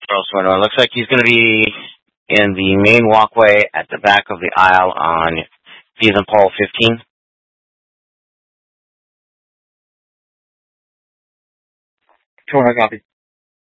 Earl Swindler. Looks like he's going to be in the main walkway at the back of the aisle on season pole 15. Sure, I copy.